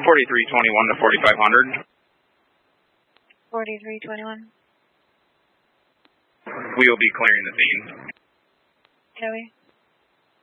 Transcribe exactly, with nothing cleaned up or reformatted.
forty-three twenty-one to forty-five hundred. forty-three twenty-one. We will be clearing the scene. Copy.